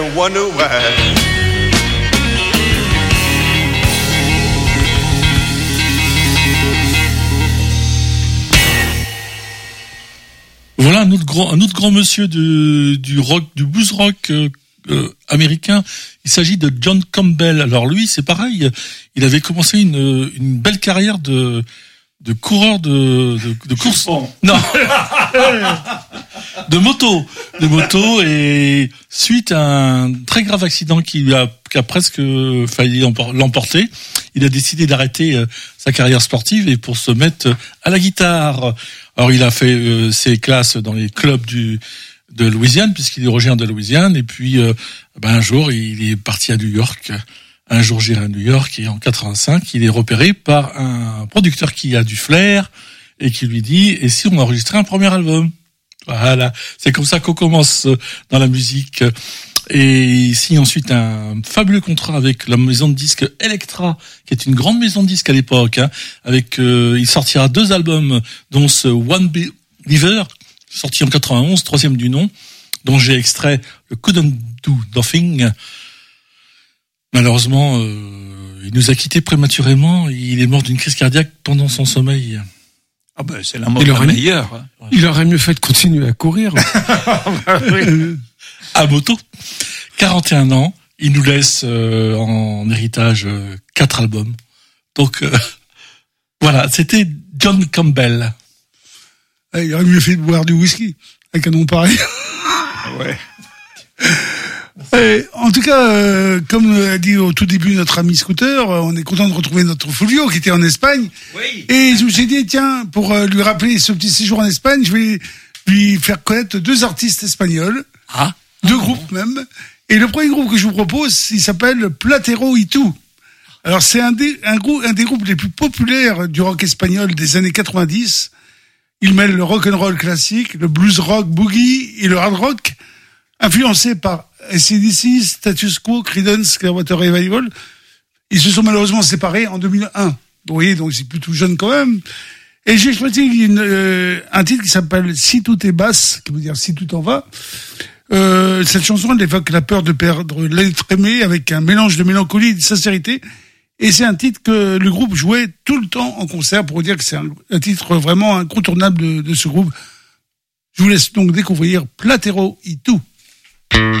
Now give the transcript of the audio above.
Wonder why. Voilà un autre grand monsieur du rock, du blues rock américain. Il s'agit de John Campbell. Alors lui, c'est pareil. Il avait commencé une belle carrière de coureur de course. Non. de moto et suite à un très grave accident qui a presque failli l'emporter, il a décidé d'arrêter sa carrière sportive et pour se mettre à la guitare. Alors il a fait ses classes dans les clubs de Louisiane puisqu'il est originaire de Louisiane et puis un jour il est parti à New York. Un jour j'irai à New York et en 85 il est repéré par un producteur qui a du flair et qui lui dit et si on enregistrait un premier album. Voilà, c'est comme ça qu'on commence dans la musique. Et il signe ensuite un fabuleux contrat avec la maison de disques Elektra, qui est une grande maison de disques à l'époque. Avec, il sortira 2 albums, dont ce One Believer, sorti en 91, 3e du nom, dont j'ai extrait le Couldn't Do Nothing. Malheureusement, il nous a quittés prématurément. Il est mort d'une crise cardiaque pendant son sommeil. Ah ben c'est la mort la meilleure. Il aurait mieux fait de continuer à courir. À moto. 41 ans, il nous laisse en héritage 4 albums. Donc voilà, c'était John Campbell. Il aurait mieux fait de boire du whisky avec un nom pareil. Ouais. En tout cas, comme l'a dit au tout début notre ami Scooter, on est content de retrouver notre Fulvio qui était en Espagne. Oui. Et je me suis dit, tiens, pour lui rappeler ce petit séjour en Espagne, je vais lui faire connaître 2 artistes espagnols. 2 groupes même. Et le premier groupe que je vous propose, il s'appelle Platero y Tú. Alors c'est un des groupes les plus populaires du rock espagnol des années 90. Il mêle le rock and roll classique, le blues rock boogie et le hard rock, influencé par AC/DC, Status Quo, Creedence, Clearwater Revival. Ils se sont malheureusement séparés en 2001. Vous voyez, donc c'est plutôt jeune quand même. Et j'ai choisi un titre qui s'appelle Si tout est basse, qui veut dire si tout en va. Cette chanson, elle évoque la peur de perdre l'être aimé avec un mélange de mélancolie et de sincérité. Et c'est un titre que le groupe jouait tout le temps en concert pour vous dire que c'est un titre vraiment incontournable de ce groupe. Je vous laisse donc découvrir Platero y Tú.